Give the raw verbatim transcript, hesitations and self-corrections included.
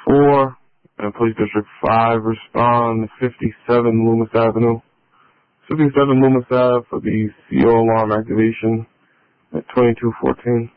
four and Police District five respond to fifty-seven Loomis Avenue. fifty-seven Loomis Ave for the C O alarm activation at twenty-two fourteen.